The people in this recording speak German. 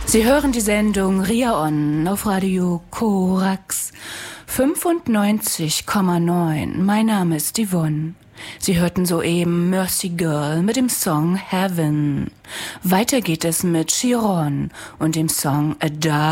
Sie hören die Sendung RIA On auf Radio Korax 95,9. Mein Name ist Yvonne. Sie hörten soeben Mercy Girl mit dem Song Heaven. Weiter geht es mit Chiron und dem Song A Dark